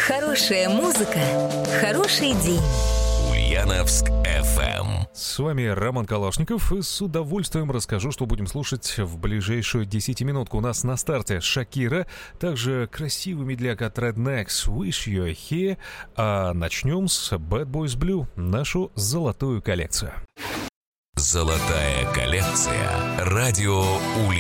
Хорошая музыка, хороший день. Ульяновск FM. С вами Роман Калашников, и с удовольствием расскажу, что будем слушать в ближайшую 10-минутку. У нас на старте Шакира, также красивый медляк от Rednex Wish You're Here, а начнем с Bad Boys Blue, нашу золотую коллекцию. Золотая коллекция. Радио Ульяновск.